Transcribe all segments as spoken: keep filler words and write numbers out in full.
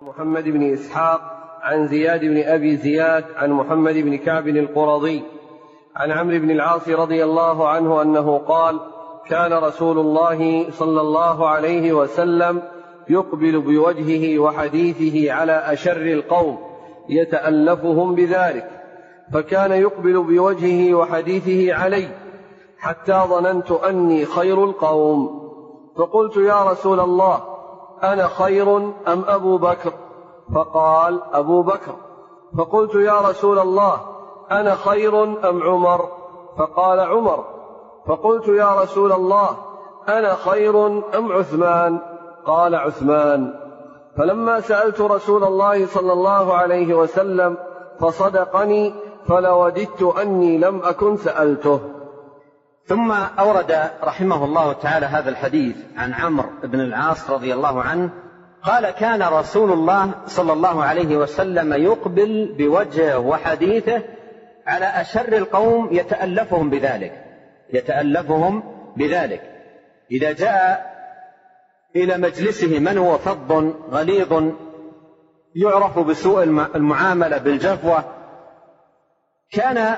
محمد بن إسحاق عن زياد بن أبي زياد عن محمد بن كعب القرظي عن عمرو بن العاص رضي الله عنه أنه قال: كان رسول الله صلى الله عليه وسلم يقبل بوجهه وحديثه على أشر القوم يتألفهم بذلك، فكان يقبل بوجهه وحديثه علي حتى ظننت أني خير القوم، فقلت: يا رسول الله، أنا خير أم أبو بكر؟ فقال: أبو بكر. فقلت: يا رسول الله، أنا خير أم عمر؟ فقال: عمر. فقلت: يا رسول الله، أنا خير أم عثمان؟ قال: عثمان. فلما سألت رسول الله صلى الله عليه وسلم فصدقني، فلوددت أني لم أكن سألته. ثم أورد رحمه الله تعالى هذا الحديث عن عمرو بن العاص رضي الله عنه قال: كان رسول الله صلى الله عليه وسلم يقبل بوجهه وحديثه على أشر القوم يتألفهم بذلك يتألفهم بذلك إذا جاء إلى مجلسه من هو فظ غليظ يعرف بسوء المعاملة بالجفوة، كان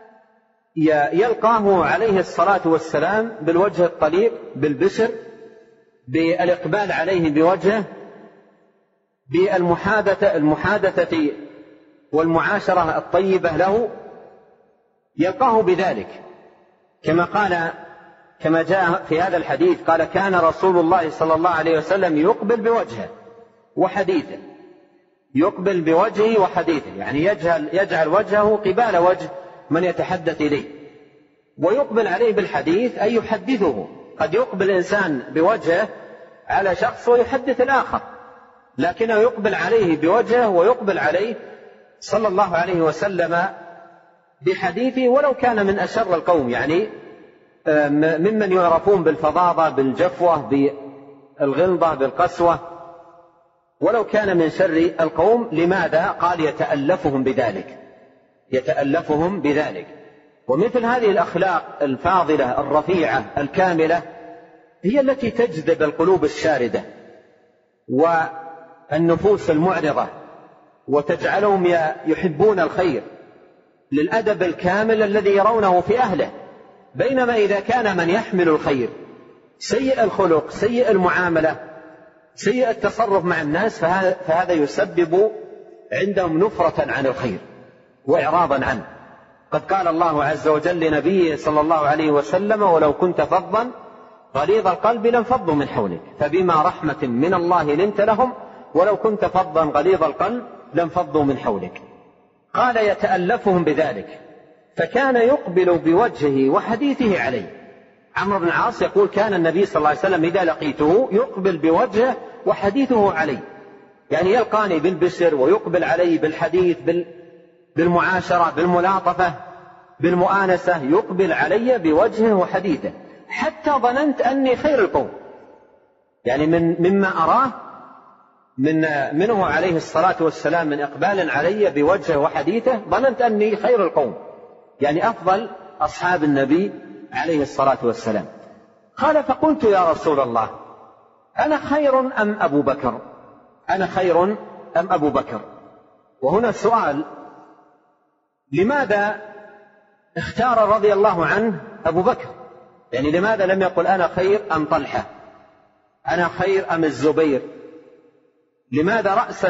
يلقاه عليه الصلاة والسلام بالوجه الطليق بالبشر، بالإقبال عليه بوجهه، بالمحادثة المحادثة والمعاشرة الطيبة له، يلقاه بذلك كما قال كما جاء في هذا الحديث قال: كان رسول الله صلى الله عليه وسلم يقبل بوجهه وحديثه يقبل بوجهه وحديثه يعني يجعل, يجعل وجهه قبال وجه من يتحدث إليه، ويقبل عليه بالحديث أي يحدثه. قد يقبل الإنسان بوجهه على شخص ويحدث الآخر، لكنه يقبل عليه بوجهه ويقبل عليه صلى الله عليه وسلم بحديثه ولو كان من أشر القوم، يعني ممن يعرفون بالفظاظة بالجفوة بالغلظة بالقسوة، ولو كان من شر القوم. لماذا؟ قال: يتألفهم بذلك يتألفهم بذلك. ومثل هذه الأخلاق الفاضلة الرفيعة الكاملة هي التي تجذب القلوب الشاردة والنفوس المعرضة وتجعلهم يحبون الخير للأدب الكامل الذي يرونه في أهله. بينما إذا كان من يحمل الخير سيء الخلق سيء المعاملة سيء التصرف مع الناس، فهذا يسبب عندهم نفرة عن الخير وإعراضا عنه. قد قال الله عز وجل لنبيه صلى الله عليه وسلم: ولو كنت فظا غليظ القلب لانفضوا من حولك فبما رحمة من الله لنت لهم ولو كنت فظا غليظ القلب لانفضوا من حولك. قال: يتألفهم بذلك، فكان يقبل بوجهه وحديثه عليه. عمرو بن العاص يقول: كان النبي صلى الله عليه وسلم إذا لقيته يقبل بوجهه وحديثه عليه، يعني يلقاني بالبشر ويقبل علي بالحديث بالمعاشرة بالملاطفة بالمؤانسة، يقبل علي بوجهه وحديثه حتى ظننت أني خير القوم، يعني من مما أراه من منه عليه الصلاة والسلام من إقبال علي بوجهه وحديثه ظننت أني خير القوم، يعني أفضل أصحاب النبي عليه الصلاة والسلام. قال: فقلت: يا رسول الله، أنا خير أم أبو بكر؟ أنا خير أم أبو بكر؟ وهنا السؤال: لماذا اختار رضي الله عنه أبو بكر؟ يعني لماذا لم يقل أنا خير أم طلحة؟ أنا خير أم الزبير؟ لماذا رأسا